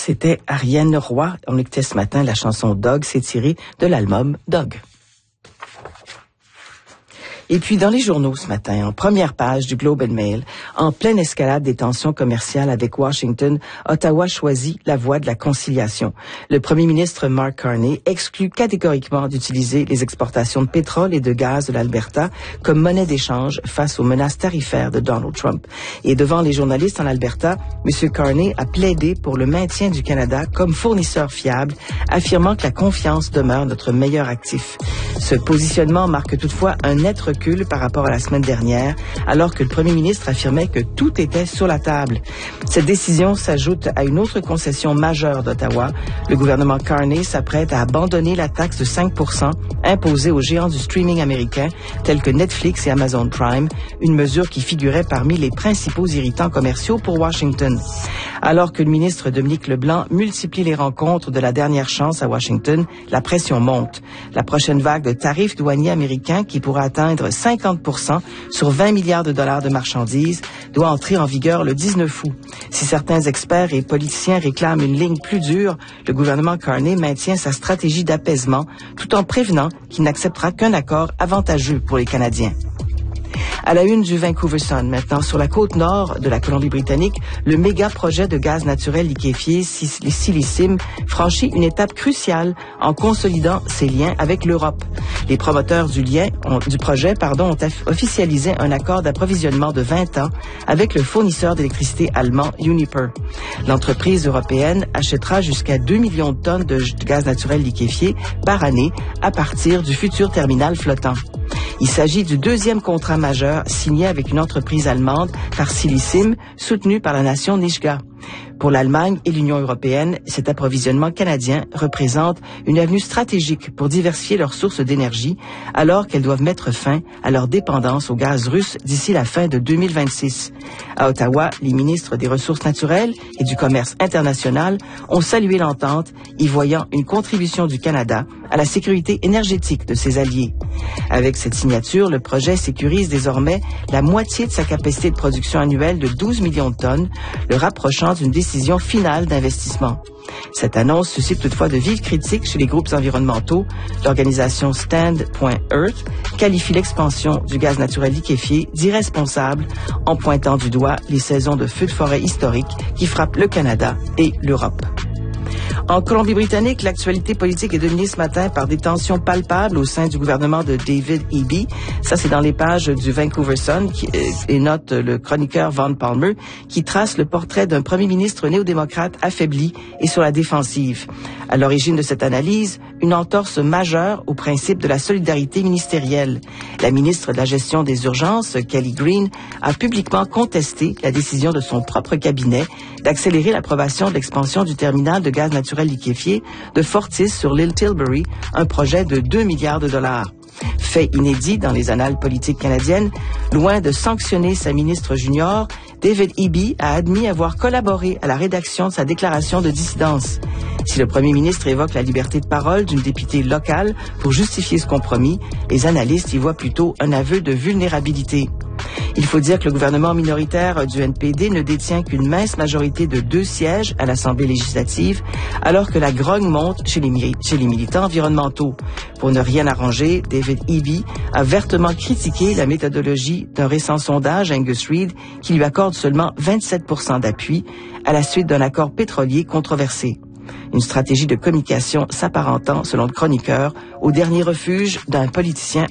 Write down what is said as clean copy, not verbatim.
C'était Ariane Roy. On écoutait ce matin la chanson Dog, c'est tiré de l'album Dog. Et puis, dans les journaux ce matin, en première page du Globe and Mail, en pleine escalade des tensions commerciales avec Washington, Ottawa choisit la voie de la conciliation. Le premier ministre Mark Carney exclut catégoriquement d'utiliser les exportations de pétrole et de gaz de l'Alberta comme monnaie d'échange face aux menaces tarifaires de Donald Trump. Et devant les journalistes en Alberta, M. Carney a plaidé pour le maintien du Canada comme fournisseur fiable, affirmant que la confiance demeure notre meilleur actif. Ce positionnement marque toutefois un net recul par rapport à la semaine dernière, alors que le premier ministre affirmait que tout était sur la table. Cette décision s'ajoute à une autre concession majeure d'Ottawa. Le gouvernement Carney s'apprête à abandonner la taxe de 5% imposée aux géants du streaming américain, tels que Netflix et Amazon Prime, une mesure qui figurait parmi les principaux irritants commerciaux pour Washington. Alors que le ministre Dominique Leblanc multiplie les rencontres de la dernière chance à Washington, la pression monte. La prochaine vague de tarifs douaniers américains, qui pourra atteindre 50% sur 20 milliards de dollars de marchandises, doit entrer en vigueur le 19 août. Si certains experts et politiciens réclament une ligne plus dure, le gouvernement Carney maintient sa stratégie d'apaisement tout en prévenant qu'il n'acceptera qu'un accord avantageux pour les Canadiens. À la une du Vancouver Sun, maintenant, sur la côte nord de la Colombie-Britannique, le méga projet de gaz naturel liquéfié Silicime franchit une étape cruciale en consolidant ses liens avec l'Europe. Les promoteurs du projet ont officialisé un accord d'approvisionnement de 20 ans avec le fournisseur d'électricité allemand Uniper. L'entreprise européenne achètera jusqu'à 2 millions de tonnes de gaz naturel liquéfié par année à partir du futur terminal flottant. Il s'agit du deuxième contrat majeur signé avec une entreprise allemande par Silicime, soutenue par la nation Nijga. Pour l'Allemagne et l'Union européenne, cet approvisionnement canadien représente une avenue stratégique pour diversifier leurs sources d'énergie, alors qu'elles doivent mettre fin à leur dépendance au gaz russe d'ici la fin de 2026. À Ottawa, les ministres des Ressources naturelles et du Commerce international ont salué l'entente, y voyant une contribution du Canada à la sécurité énergétique de ses alliés. Avec cette signature, le projet sécurise désormais la moitié de sa capacité de production annuelle de 12 millions de tonnes, le rapprochant d'une décision finale d'investissement. Cette annonce suscite toutefois de vives critiques chez les groupes environnementaux. L'organisation Stand.Earth qualifie l'expansion du gaz naturel liquéfié d'irresponsable en pointant du doigt les saisons de feux de forêt historiques qui frappent le Canada et l'Europe. En Colombie-Britannique, l'actualité politique est dominée ce matin par des tensions palpables au sein du gouvernement de David Eby. Ça, c'est dans les pages du Vancouver Sun et note le chroniqueur Vaughn Palmer qui trace le portrait d'un premier ministre néo-démocrate affaibli et sur la défensive. À l'origine de cette analyse, une entorse majeure au principe de la solidarité ministérielle. La ministre de la Gestion des Urgences, Kelly Green, a publiquement contesté la décision de son propre cabinet d'accélérer l'approbation de l'expansion du terminal de gaz naturel liquéfié de Fortis sur l'île Tilbury, un projet de 2 milliards de dollars. Fait inédit dans les annales politiques canadiennes, loin de sanctionner sa ministre junior, David Eby a admis avoir collaboré à la rédaction de sa déclaration de dissidence. Si le premier ministre évoque la liberté de parole d'une députée locale pour justifier ce compromis, les analystes y voient plutôt un aveu de vulnérabilité. Il faut dire que le gouvernement minoritaire du NPD ne détient qu'une mince majorité de 2 sièges à l'Assemblée législative, alors que la grogne monte chez les militants environnementaux. Pour ne rien arranger, David Eby a vertement critiqué la méthodologie d'un récent sondage Angus Reid qui lui accorde seulement 27% d'appui à la suite d'un accord pétrolier controversé. Une stratégie de communication s'apparentant, selon le chroniqueur, au dernier refuge d'un politicien